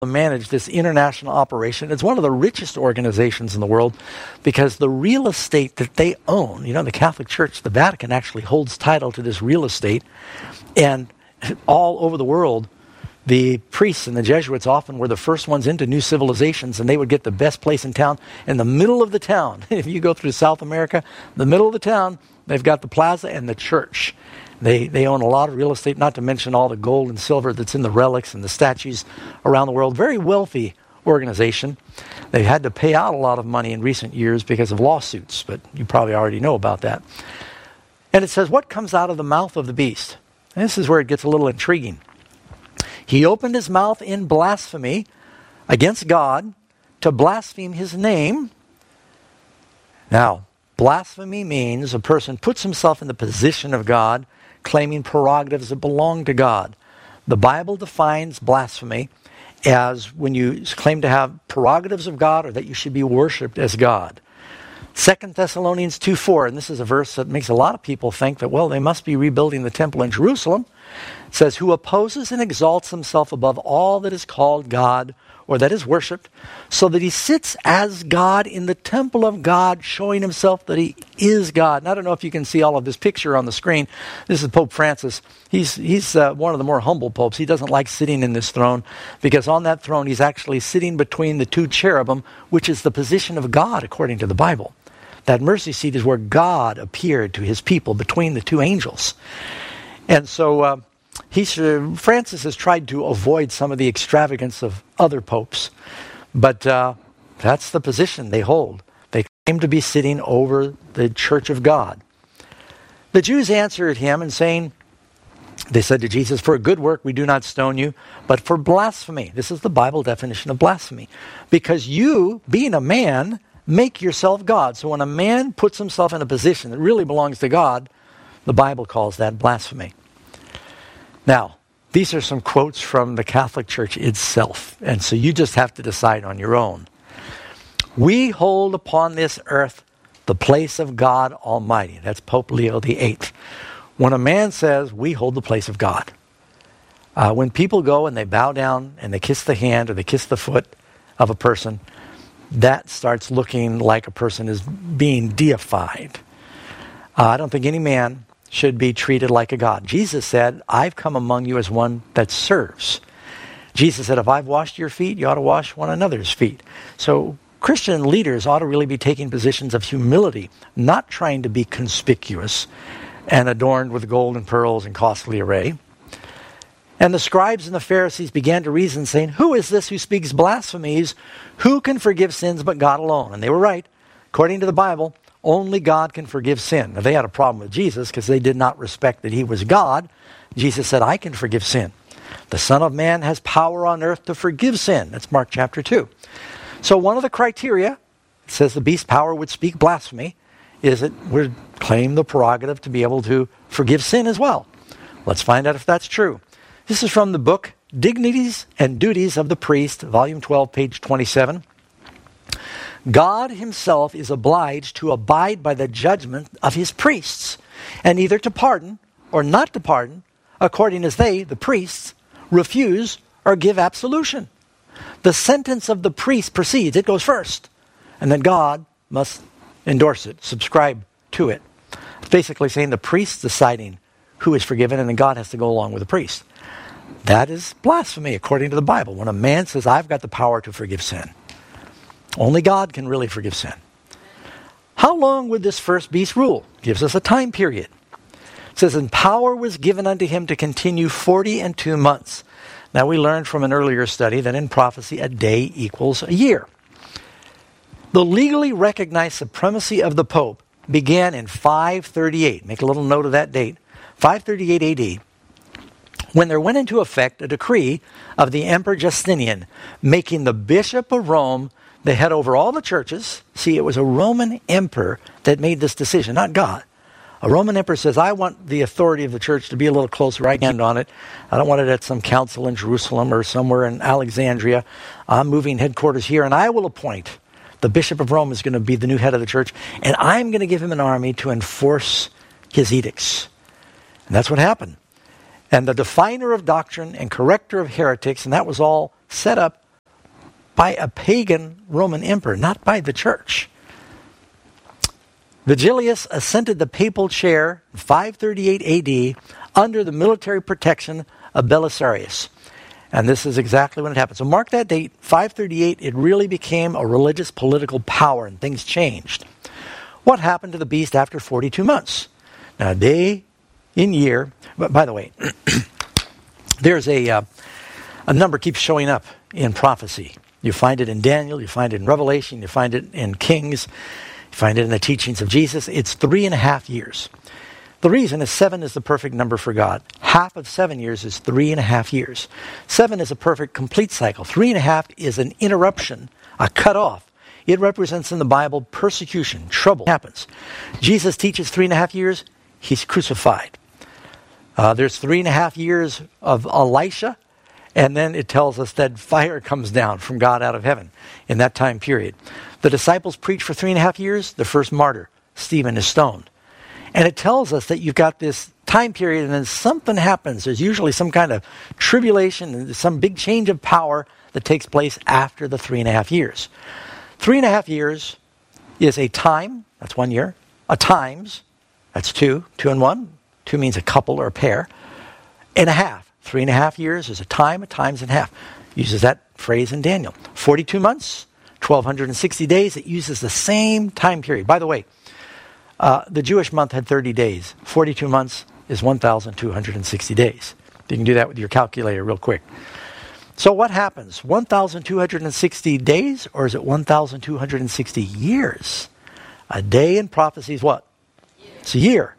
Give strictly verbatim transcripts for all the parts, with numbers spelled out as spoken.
manage this international operation. It's one of the richest organizations in the world because the real estate that they own, you know, the Catholic Church, the Vatican actually holds title to this real estate. And all over the world, the priests and the Jesuits often were the first ones into new civilizations, and they would get the best place in town. In the middle of the town, if you go through South America, the middle of the town, they've got the plaza and the church. They they own a lot of real estate, not to mention all the gold and silver that's in the relics and the statues around the world. Very wealthy organization. They've had to pay out a lot of money in recent years because of lawsuits, but you probably already know about that. And it says, what comes out of the mouth of the beast? And this is where it gets a little intriguing. He opened his mouth in blasphemy against God to blaspheme his name. Now, blasphemy means a person puts himself in the position of God, claiming prerogatives that belong to God. The Bible defines blasphemy as when you claim to have prerogatives of God or that you should be worshipped as God. Second Thessalonians two four, and this is a verse that makes a lot of people think that, well, they must be rebuilding the temple in Jerusalem. It says, who opposes and exalts himself above all that is called God or that is worshipped, so that he sits as God in the temple of God, showing himself that he is God. And I don't know if you can see all of this picture on the screen. This is Pope Francis. He's he's uh, one of the more humble popes. He doesn't like sitting in this throne because on that throne he's actually sitting between the two cherubim, which is the position of God according to the Bible. That mercy seat is where God appeared to his people between the two angels. And so uh, he should, Francis has tried to avoid some of the extravagance of other popes. But uh, that's the position they hold. They claim to be sitting over the church of God. The Jews answered him and saying, they said to Jesus, for a good work we do not stone you, but for blasphemy. This is the Bible definition of blasphemy. Because you, being a man, make yourself God. So when a man puts himself in a position that really belongs to God, the Bible calls that blasphemy. Now, these are some quotes from the Catholic Church itself. And so you just have to decide on your own. We hold upon this earth the place of God Almighty. That's Pope Leo the eighth. When a man says, we hold the place of God. Uh, when people go and they bow down and they kiss the hand or they kiss the foot of a person, that starts looking like a person is being deified. Uh, I don't think any man should be treated like a god. Jesus said, I've come among you as one that serves. Jesus said, if I've washed your feet, you ought to wash one another's feet. So Christian leaders ought to really be taking positions of humility, not trying to be conspicuous and adorned with gold and pearls and costly array. And the scribes and the Pharisees began to reason, saying, who is this who speaks blasphemies? Who can forgive sins but God alone? And they were right. According to the Bible, only God can forgive sin. Now, they had a problem with Jesus because they did not respect that he was God. Jesus said, I can forgive sin. The Son of Man has power on earth to forgive sin. That's Mark chapter two. So one of the criteria, it says the beast power would speak blasphemy, is it would claim the prerogative to be able to forgive sin as well. Let's find out if that's true. This is from the book Dignities and Duties of the Priest, volume twelve, page twenty-seven. God himself is obliged to abide by the judgment of his priests, and either to pardon or not to pardon, according as they, the priests, refuse or give absolution. The sentence of the priest proceeds, it goes first, and then God must endorse it, subscribe to it. It's basically saying the priest's deciding who is forgiven, and then God has to go along with the priest. That is blasphemy according to the Bible. When a man says, I've got the power to forgive sin. Only God can really forgive sin. How long would this first beast rule? Gives us a time period. It says, and power was given unto him to continue forty and two months. Now we learned from an earlier study that in prophecy a day equals a year. The legally recognized supremacy of the Pope began in five thirty-eight. Make a little note of that date. five thirty-eight A D. When there went into effect a decree of the Emperor Justinian, making the Bishop of Rome the head over all the churches. See, it was a Roman emperor that made this decision, not God. A Roman emperor says, I want the authority of the church to be a little closer. I hand on it. I don't want it at some council in Jerusalem or somewhere in Alexandria. I'm moving headquarters here, and I will appoint the Bishop of Rome is going to be the new head of the church, and I'm going to give him an army to enforce his edicts. And that's what happened. And the definer of doctrine and corrector of heretics, and that was all set up by a pagan Roman emperor, not by the church. Vigilius ascended the papal chair in five thirty-eight A D under the military protection of Belisarius. And this is exactly when it happened. So mark that date, five thirty-eight, it really became a religious political power and things changed. What happened to the beast after forty-two months? Now, day in year, but by the way, there's a, uh, a number keeps showing up in prophecy. You find it in Daniel, you find it in Revelation, you find it in Kings, you find it in the teachings of Jesus. It's three and a half years. The reason is seven is the perfect number for God. Half of seven years is three and a half years. Seven is a perfect complete cycle. Three and a half is an interruption, a cutoff. It represents in the Bible persecution, trouble happens. Jesus teaches three and a half years, he's crucified. Uh, there's three and a half years of Elisha, and then it tells us that fire comes down from God out of heaven in that time period. The disciples preach for three and a half years. The first martyr, Stephen, is stoned. And it tells us that you've got this time period and then something happens. There's usually some kind of tribulation, some big change of power that takes place after the three and a half years. Three and a half years is a time, that's one year. A times, that's two, two and one. Two means a couple or a pair. And a half. Three and a half years is a time, a times and a half. Uses that phrase in Daniel. forty-two months, twelve sixty days. It uses the same time period. By the way, Uh, the Jewish month had thirty days. forty-two months is one thousand two hundred sixty days. You can do that with your calculator real quick. So what happens? one thousand two hundred sixty days, or is it one thousand two hundred sixty years? A day in prophecy is what? It's a year.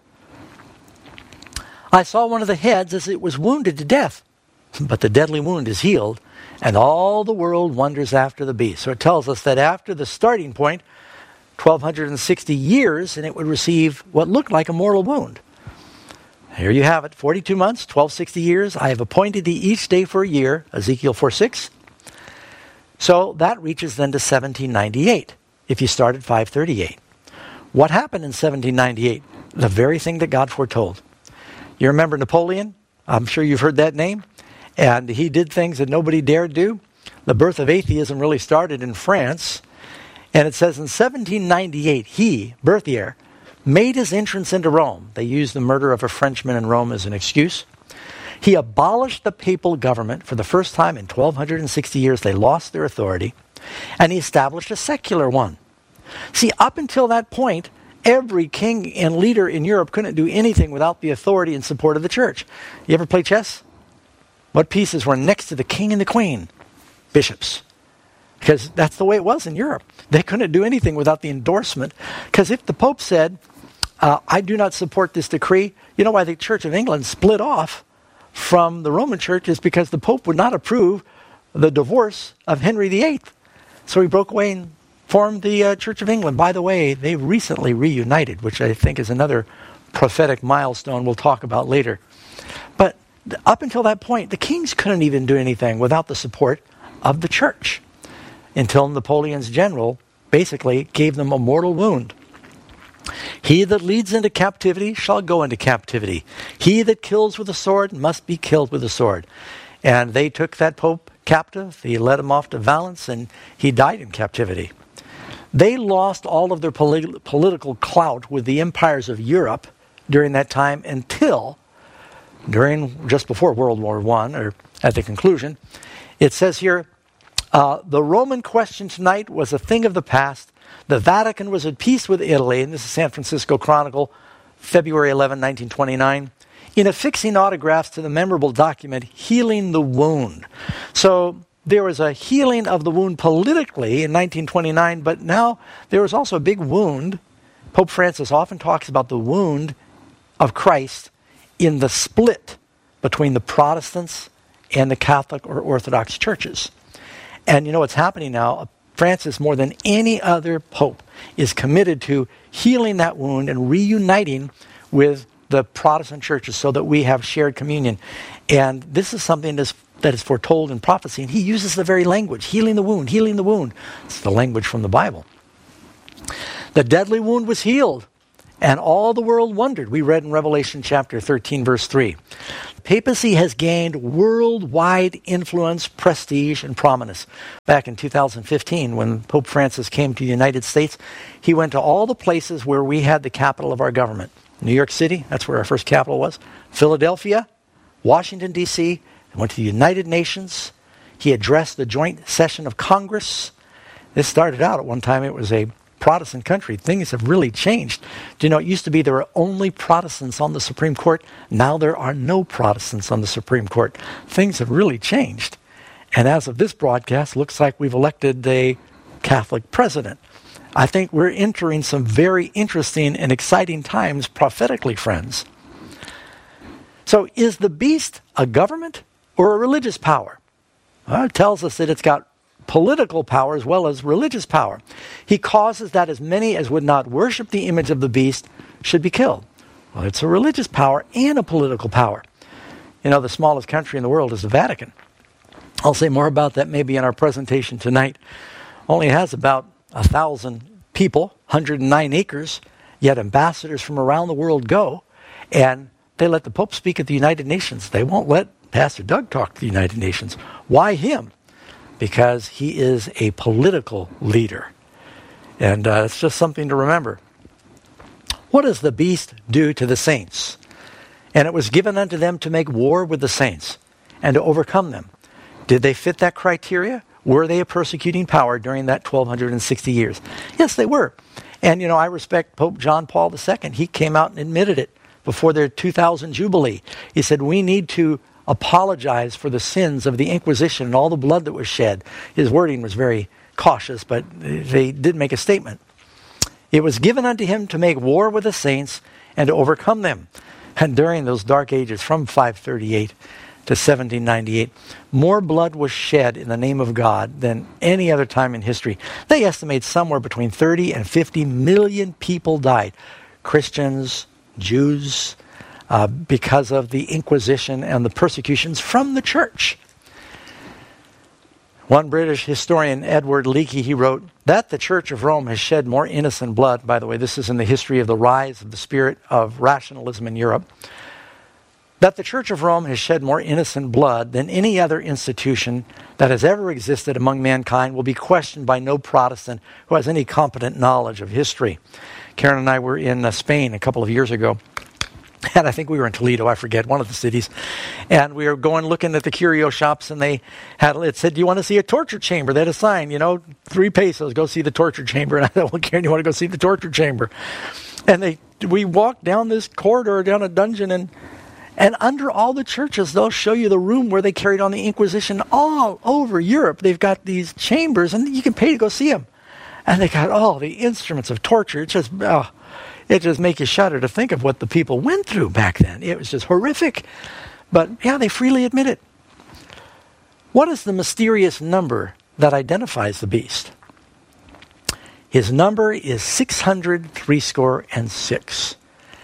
I saw one of the heads as it was wounded to death, but the deadly wound is healed, and all the world wonders after the beast. So it tells us that after the starting point, twelve sixty years, and it would receive what looked like a mortal wound. Here you have it, forty-two months, twelve sixty years. I have appointed thee each day for a year, Ezekiel four six. So that reaches then to seventeen ninety-eight, if you start at five thirty-eight. What happened in seventeen ninety-eight? The very thing that God foretold. You remember Napoleon? I'm sure you've heard that name. And he did things that nobody dared do. The birth of atheism really started in France. And it says in seventeen ninety-eight, he, Berthier, made his entrance into Rome. They used the murder of a Frenchman in Rome as an excuse. He abolished the papal government. For the first time in twelve sixty years, they lost their authority. And he established a secular one. See, up until that point, every king and leader in Europe couldn't do anything without the authority and support of the church. You ever play chess? What pieces were next to the king and the queen? Bishops. Because that's the way it was in Europe. They couldn't do anything without the endorsement. Because if the Pope said, uh, I do not support this decree, you know why the Church of England split off from the Roman Church is because the Pope would not approve the divorce of Henry the Eighth. So he broke away and formed the uh, Church of England. By the way, they recently reunited, which I think is another prophetic milestone we'll talk about later. But up until that point, the kings couldn't even do anything without the support of the church, until Napoleon's general basically gave them a mortal wound. He that leads into captivity shall go into captivity. He that kills with a sword must be killed with a sword. And they took that pope captive. He led him off to Valence, and he died in captivity. They lost all of their polit- political clout with the empires of Europe during that time until, during just before World War One, or at the conclusion, it says here, Uh, the Roman question tonight was a thing of the past. The Vatican was at peace with Italy, and this is San Francisco Chronicle, February eleventh, nineteen twenty-nine, in affixing autographs to the memorable document, Healing the Wound. So there was a healing of the wound politically in nineteen twenty-nine, but now there was also a big wound. Pope Francis often talks about the wound of Christ in the split between the Protestants and the Catholic or Orthodox churches. And you know what's happening now? Francis, more than any other pope, is committed to healing that wound and reuniting with the Protestant churches so that we have shared communion. And this is something that's, that is foretold in prophecy. And he uses the very language, healing the wound, healing the wound. It's the language from the Bible. The deadly wound was healed, and all the world wondered. We read in Revelation chapter thirteen, verse three. the papacy has gained worldwide influence, prestige, and prominence. Back in two thousand fifteen, when Pope Francis came to the United States, he went to all the places where we had the capital of our government. New York City, that's where our first capital was. Philadelphia, Washington, D C, and went to the United Nations. He addressed the joint session of Congress. This started out at one time, it was a Protestant country. Things have really changed. Do you know, it used to be there were only Protestants on the Supreme Court. Now there are no Protestants on the Supreme Court. Things have really changed. And as of this broadcast, looks like we've elected a Catholic president. I think we're entering some very interesting and exciting times prophetically, friends. So is the beast a government or a religious power? Well, it tells us that it's got political power as well as religious power. He causes that as many as would not worship the image of the beast should be killed. Well, it's a religious power and a political power. You know, the smallest country in the world is the Vatican. I'll say more about that maybe in our presentation tonight. Only has about a thousand people, one hundred nine acres, yet ambassadors from around the world go, and they let the Pope speak at the United Nations. They won't let Pastor Doug talk to the United Nations. Why him? Because he is a political leader. And uh, it's just something to remember. What does the beast do to the saints? And it was given unto them to make war with the saints and to overcome them. Did they fit that criteria? Were they a persecuting power during that twelve sixty years? Yes, they were. And, you know, I respect Pope John Paul the Second. He came out and admitted it before their two thousand Jubilee. He said, we need to apologize for the sins of the Inquisition and all the blood that was shed. His wording was very cautious, but they did make a statement. It was given unto him to make war with the saints and to overcome them. And during those dark ages, from five thirty-eight to seventeen ninety-eight, more blood was shed in the name of God than any other time in history. They estimate somewhere between thirty and fifty million people died. Christians, Jews, uh, because of the Inquisition and the persecutions from the church. One British historian, Edward Leakey, he wrote, that the Church of Rome has shed more innocent blood. By the way, this is in the history of the rise of the spirit of rationalism in Europe. That the Church of Rome has shed more innocent blood than any other institution that has ever existed among mankind will be questioned by no Protestant who has any competent knowledge of history. Karen and I were in uh, Spain a couple of years ago. And I think we were in Toledo, I forget, one of the cities. And we were going looking at the curio shops, and they had, it said, do you want to see a torture chamber? They had a sign, you know, three pesos, go see the torture chamber. And I thought, well, Karen, you want to go see the torture chamber? And they, we walked down this corridor, down a dungeon, and and under all the churches, they'll show you the room where they carried on the Inquisition all over Europe. They've got these chambers, and you can pay to go see them. And they got all the instruments of torture. It just, oh, it just makes you shudder to think of what the people went through back then. It was just horrific. But yeah, they freely admit it. What is the mysterious number that identifies the beast? His number is six hundred threescore and six.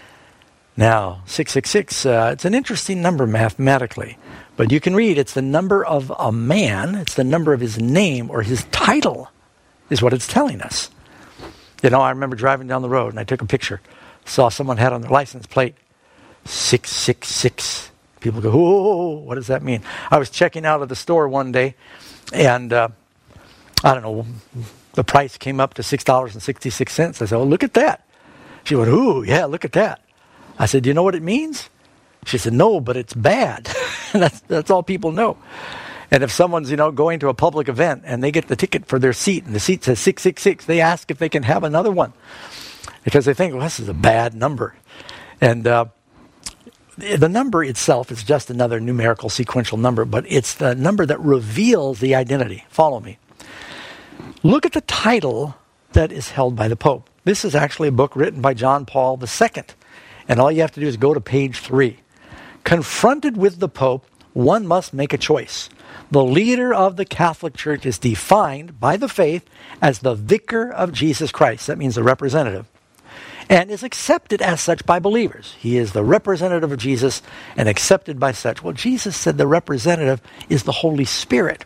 Now, six six six, uh, it's an interesting number mathematically. But you can read, it's the number of a man, it's the number of his name or his title is what it's telling us. You know, I remember driving down the road and I took a picture. Saw someone had on their license plate, six six six. People go, oh, what does that mean? I was checking out of the store one day and uh, I don't know, the price came up to six dollars and sixty-six cents. I said, oh, look at that. She went, ooh, yeah, look at that. I said, do you know what it means? She said, no, but it's bad. that's, that's all people know. And if someone's, you know, going to a public event and they get the ticket for their seat and the seat says six six six, they ask if they can have another one because they think, well, this is a bad number. And uh, the number itself is just another numerical sequential number, but it's the number that reveals the identity. Follow me. Look at the title that is held by the Pope. This is actually a book written by John Paul the Second. And all you have to do is go to page three. Confronted with the Pope, one must make a choice. The leader of the Catholic Church is defined by the faith as the vicar of Jesus Christ. That means the representative. And is accepted as such by believers. He is the representative of Jesus and accepted by such. Well, Jesus said the representative is the Holy Spirit.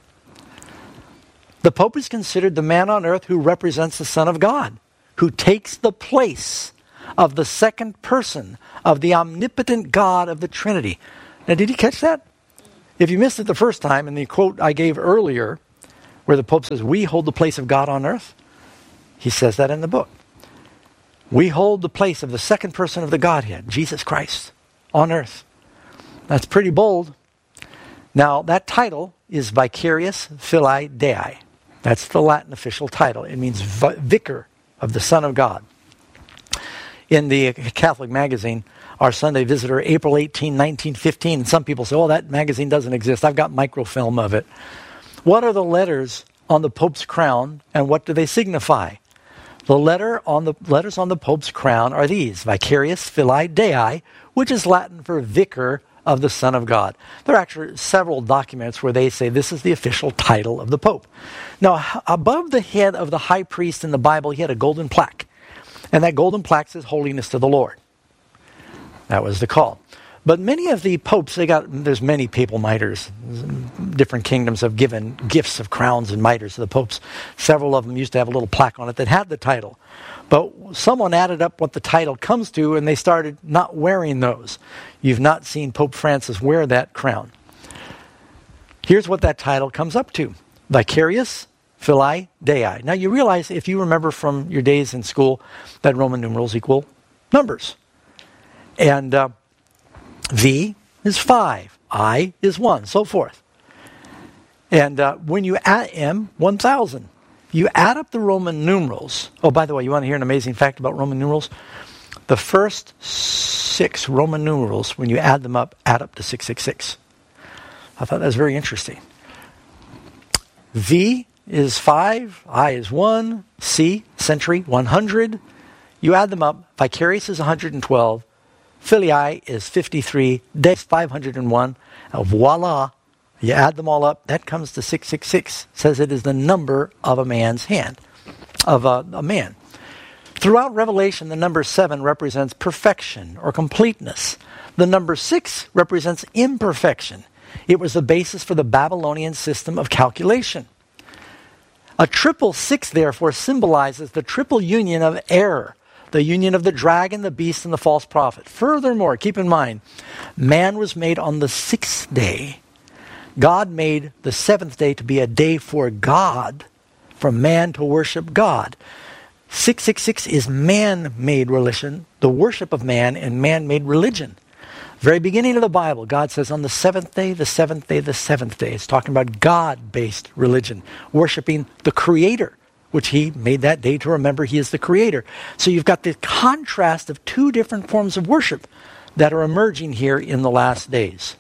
The Pope is considered the man on earth who represents the Son of God, who takes the place of the second person of the omnipotent God of the Trinity. Now, did you catch that? If you missed it the first time, in the quote I gave earlier, where the Pope says, we hold the place of God on earth, he says that in the book. We hold the place of the second person of the Godhead, Jesus Christ, on earth. That's pretty bold. Now, that title is Vicarius Filii Dei. That's the Latin official title. It means vicar of the Son of God. In the Catholic magazine, Our Sunday Visitor, April eighteenth, nineteen fifteen, and some people say, oh, that magazine doesn't exist. I've got microfilm of it. What are the letters on the Pope's crown, and what do they signify? The letter on the letters on the Pope's crown are these, Vicarius Filii Dei, which is Latin for vicar of the Son of God. There are actually several documents where they say this is the official title of the Pope. Now, above the head of the high priest in the Bible, he had a golden plaque. And that golden plaque says, Holiness to the Lord. That was the call. But many of the popes, they got, there's many papal mitres. Different kingdoms have given gifts of crowns and mitres to the popes. Several of them used to have a little plaque on it that had the title. But someone added up what the title comes to, and they started not wearing those. You've not seen Pope Francis wear that crown. Here's what that title comes up to. Vicarius Filii Dei. Now you realize, if you remember from your days in school, that Roman numerals equal numbers. And uh, V is five, I is one, so forth. And uh, when you add M, one thousand. You add up the Roman numerals. Oh, by the way, you want to hear an amazing fact about Roman numerals? The first six Roman numerals, when you add them up, add up to six six six. I thought that was very interesting. V is five, I is one, C, century, one hundred. You add them up, Vicarius is one hundred twelve, Filii is fifty-three, Dei is five hundred one. Now, voila, you add them all up, that comes to six six six. Says it is the number of a man's hand, of a, a man. Throughout Revelation, the number seven represents perfection or completeness. The number six represents imperfection. It was the basis for the Babylonian system of calculation. A triple six, therefore, symbolizes the triple union of error, the union of the dragon, the beast, and the false prophet. Furthermore, keep in mind, man was made on the sixth day. God made the seventh day to be a day for God, for man to worship God. six six six is man-made religion, the worship of man and man-made religion. Very beginning of the Bible, God says on the seventh day, the seventh day, the seventh day. It's talking about God-based religion, worshiping the Creator, which he made that day to remember he is the Creator. So you've got the contrast of two different forms of worship that are emerging here in the last days.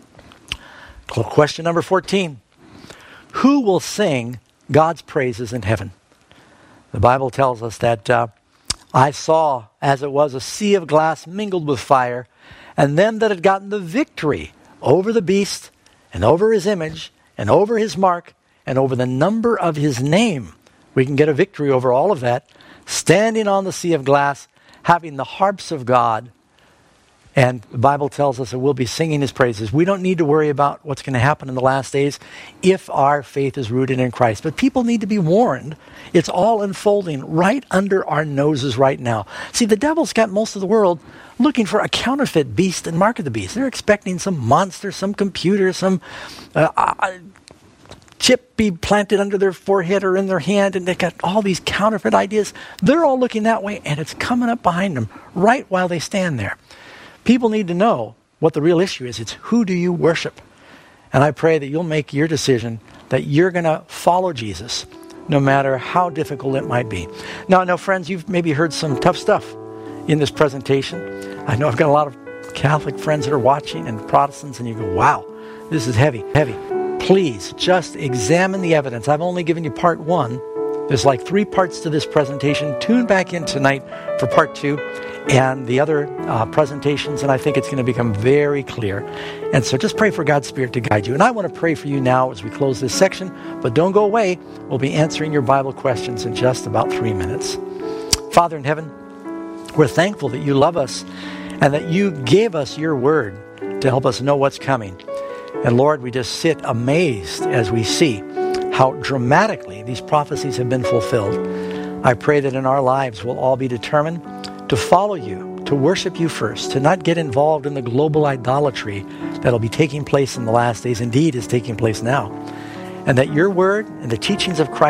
Question number fourteen. Who will sing God's praises in heaven? The Bible tells us that uh, I saw, as it was, a sea of glass mingled with fire, and them that had gotten the victory over the beast, and over his image, and over his mark, and over the number of his name. We can get a victory over all of that, standing on the sea of glass, having the harps of God. And the Bible tells us that we'll be singing his praises. We don't need to worry about what's going to happen in the last days if our faith is rooted in Christ. But people need to be warned. It's all unfolding right under our noses right now. See, the devil's got most of the world looking for a counterfeit beast and mark of the beast. They're expecting some monster, some computer, some uh, uh, chip be planted under their forehead or in their hand, and they got all these counterfeit ideas. They're all looking that way, and it's coming up behind them right while they stand there. People need to know what the real issue is. It's who do you worship? And I pray that you'll make your decision that you're going to follow Jesus, no matter how difficult it might be. Now, I know, friends, you've maybe heard some tough stuff in this presentation. I know I've got a lot of Catholic friends that are watching and Protestants, and you go, wow, this is heavy, heavy. Please just examine the evidence. I've only given you part one. There's like three parts to this presentation. Tune back in tonight for part two and the other uh, presentations, and I think it's going to become very clear. And so just pray for God's Spirit to guide you. And I want to pray for you now as we close this section, but don't go away. We'll be answering your Bible questions in just about three minutes. Father in heaven, we're thankful that you love us and that you gave us your word to help us know what's coming. And Lord, we just sit amazed as we see how dramatically these prophecies have been fulfilled. I pray that in our lives we'll all be determined to follow you to worship you first, to not get involved in the global idolatry that'll be taking place in the last days, indeed is taking place now. And that your word and the teachings of Christ